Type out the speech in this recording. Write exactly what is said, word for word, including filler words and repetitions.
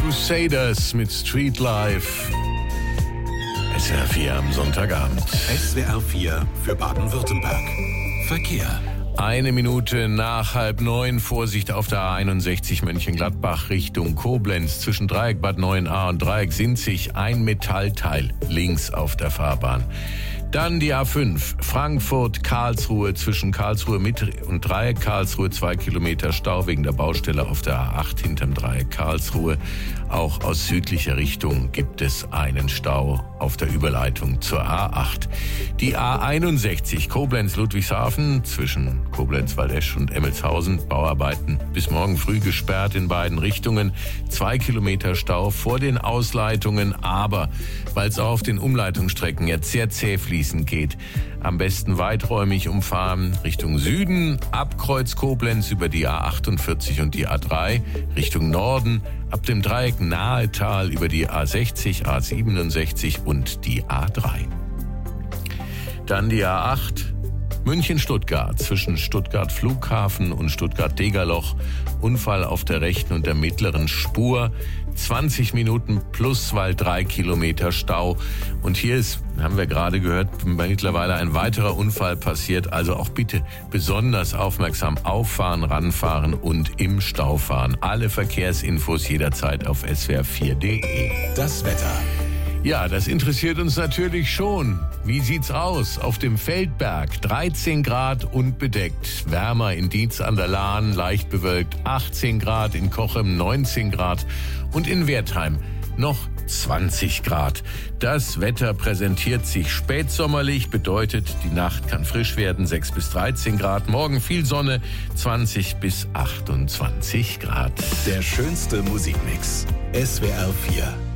Crusaders mit Street Life. S W R vier am Sonntagabend. S W R vier für Baden-Württemberg. Verkehr. Eine Minute nach halb neun. Vorsicht auf der A einundsechzig Mönchengladbach Richtung Koblenz. Zwischen Dreieck Bad neun a und Dreieck Sinzig ein Metallteil links auf der Fahrbahn. Dann die A fünf, Frankfurt-Karlsruhe, zwischen Karlsruhe Mitte und Dreieck Karlsruhe, zwei Kilometer Stau wegen der Baustelle auf der A acht hinterm Dreieck Karlsruhe. Auch aus südlicher Richtung gibt es einen Stau auf der Überleitung zur A acht. Die A einundsechzig, Koblenz-Ludwigshafen, zwischen Koblenz-Waldesch und Emmelshausen, Bauarbeiten bis morgen früh gesperrt in beiden Richtungen. Zwei Kilometer Stau vor den Ausleitungen, aber weil es auch auf den Umleitungsstrecken jetzt sehr zäh fließend geht, am besten weiträumig umfahren Richtung Süden, ab Kreuz Koblenz über die A achtundvierzig und die A drei, Richtung Norden, ab dem Dreieck Nahetal über die A sechzig, A siebenundsechzig und die A drei. Dann die A acht, München-Stuttgart, zwischen Stuttgart Flughafen und Stuttgart-Degerloch, Unfall auf der rechten und der mittleren Spur, zwanzig Minuten plus, weil drei Kilometer Stau. Und hier ist, haben wir gerade gehört, mittlerweile ein weiterer Unfall passiert. Also auch bitte besonders aufmerksam auffahren, ranfahren und im Stau fahren. Alle Verkehrsinfos jederzeit auf S W R vier punkt de. Das Wetter. Ja, das interessiert uns natürlich schon. Wie sieht's aus? Auf dem Feldberg dreizehn Grad und bedeckt. Wärmer in Dietz an der Lahn, leicht bewölkt achtzehn Grad, in Cochem neunzehn Grad und in Wertheim noch zwanzig Grad. Das Wetter präsentiert sich spätsommerlich, bedeutet, die Nacht kann frisch werden, sechs bis dreizehn Grad. Morgen viel Sonne, zwanzig bis achtundzwanzig Grad. Der schönste Musikmix. S W R vier.